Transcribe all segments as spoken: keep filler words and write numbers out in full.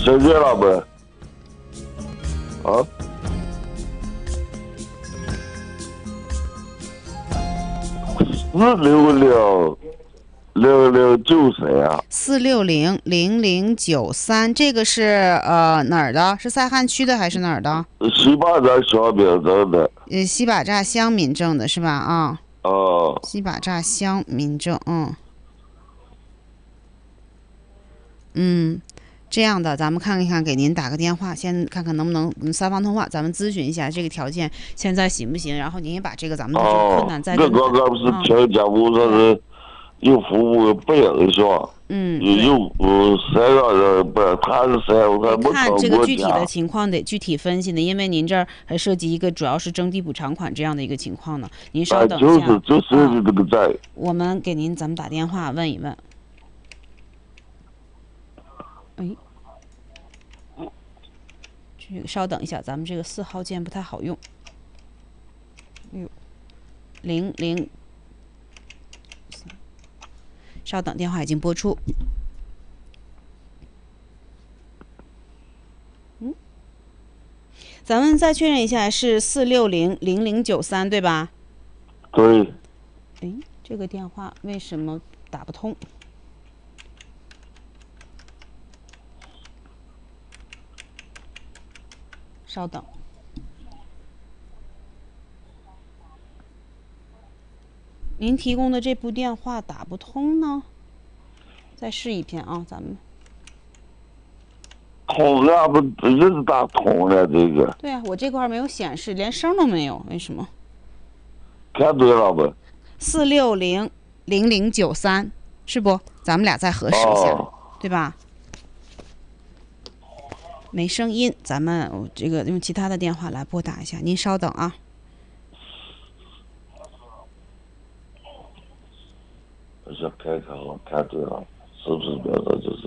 谢谢老板。啊。四六六零零九三啊。 四六零零零九三，这个是呃哪儿的？是塞罕区的还是哪儿的？ 西坝站乡民证的。 呃，西把栅乡民证的是吧？啊。 哦。 西把栅乡民证，嗯。嗯，这样的，咱们看一看，给您打个电话，先看看能不能嗯三方通话，咱们咨询一下这个条件现在行不行，然后您也把这个咱们的这个困难再跟我刚刚不是听节目说是有父母不影响， 嗯， 有嗯三个人不，他是三，我看没看这看过个具体的情况得具体分析的，因为您这儿还涉及一个主要是征地补偿款这样的一个情况呢，您稍等一下， 就是就是这个债、啊， 我们给您咱们打电话问一问。哎，这个稍等一下，咱们这个四号键不太好用。哎呦，零零，稍等，电话已经播出。嗯，咱们再确认一下，是四六零零零九三对吧？ 对。 哎，这个电话为什么打不通？稍等，您提供的这部电话打不通呢，再试一遍啊，咱们。 通了不一直打通了这个。 对啊，我这块没有显示，连声都没有，为什么？ 看对了不？ 四六零零零九三是不？咱们俩再核实一下， 哦、 对吧？没声音，咱们我这个用其他的电话来拨打一下，您稍等啊。 我想看看，我看对了，是不是标准就是？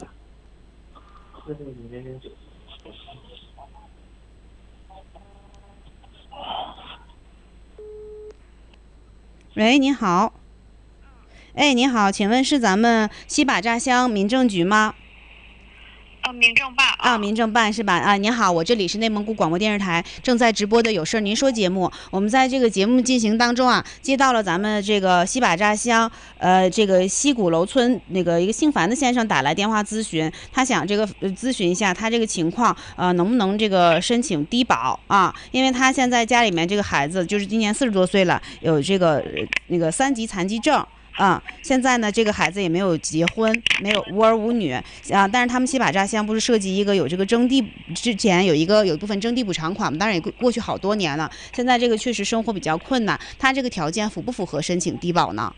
喂，您好。哎，您好，请问是咱们西把栅乡民政局吗？ 呃，民政办啊，民政办是吧？啊，您好，我这里是内蒙古广播电视台正在直播的有事您说节目。我们在这个节目进行当中啊，接到了咱们这个西把栅乡呃这个西鼓楼村那个一个姓樊的先生打来电话咨询，他想这个、呃、咨询一下他这个情况，呃，能不能这个申请低保啊？因为他现在家里面这个孩子就是今年四十多岁了，有这个、呃、那个三级残疾症。啊、嗯，现在呢，这个孩子也没有结婚，没有无儿无女啊。但是他们西把栅乡不是涉及一个有这个征地，之前有一个有一部分征地补偿款嘛，当然也过去好多年了。现在这个确实生活比较困难，他这个条件符不符合申请低保呢？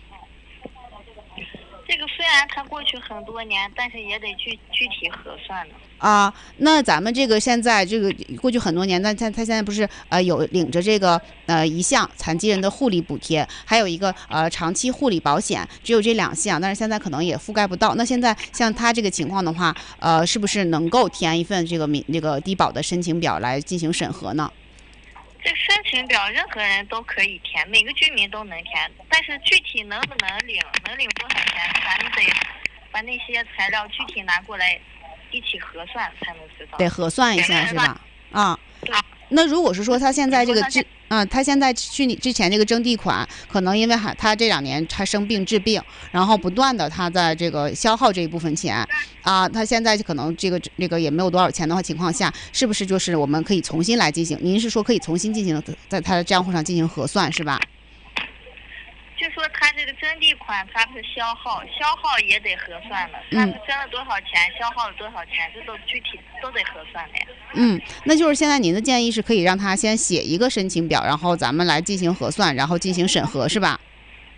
这个虽然他过去很多年，但是也得具具体核算的。 啊，那咱们这个现在这个过去很多年，但他他现在不是呃有领着这个呃一项残疾人的护理补贴，还有一个呃长期护理保险，只有这两项，但是现在可能也覆盖不到。那现在像他这个情况的话，呃，是不是能够填一份这个民这个低保的申请表来进行审核呢？ 这申请表任何人都可以填，每个居民都能填，但是具体能不能领，能领多少钱，咱们得把那些材料具体拿过来一起核算才能知道。 得核算一下是吧？啊，那如果是说他现在这个之啊，他现在去你之前这个征地款，可能因为还他这两年他生病治病，然后不断的他在这个消耗这一部分钱啊，他现在可能这个这个也没有多少钱的话情况下，是不是就是我们可以重新来进行？您是说可以重新进行在他的账户上进行核算是吧？ 就说他这个征地款，他是消耗，消耗也得核算了。他是征了多少钱，消耗了多少钱，这都具体都得核算的呀。 嗯，那就是现在您的建议是可以让他先写一个申请表，然后咱们来进行核算，然后进行审核，是吧？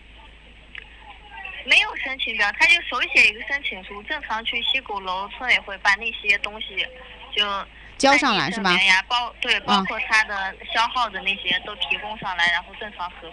没有申请表，他就手写一个申请书，正常去西鼓楼村委会把那些东西就交上来是吧？ 呀，包对，包括他的消耗的那些都提供上来，然后正常核